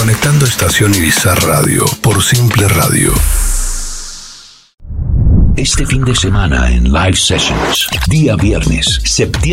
Conectando Estación Ibiza Radio por Simple Radio. Este fin de semana en Live Sessions, día viernes, septiembre.